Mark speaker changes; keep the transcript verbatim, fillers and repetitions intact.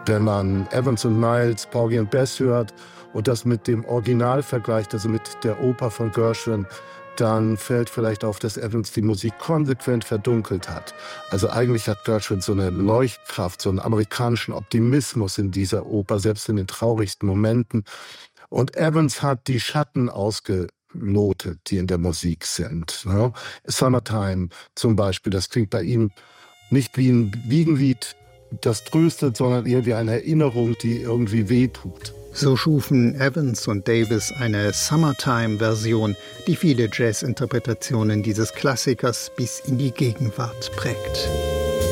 Speaker 1: Wenn man Evans und Miles, Porgy und Bess hört und das mit dem Original vergleicht, also mit der Oper von Gershwin, dann fällt vielleicht auf, dass Evans die Musik konsequent verdunkelt hat. Also eigentlich hat Gershwin so eine Leuchtkraft, so einen amerikanischen Optimismus in dieser Oper, selbst in den traurigsten Momenten. Und Evans hat die Schatten ausgelotet, die in der Musik sind. Ne? Summertime zum Beispiel, das klingt bei ihm nicht wie ein Wiegenlied, das tröstet, sondern eher wie eine Erinnerung, die irgendwie wehtut.
Speaker 2: So schufen Evans und Davis eine Summertime-Version, die viele Jazz-Interpretationen dieses Klassikers bis in die Gegenwart prägt.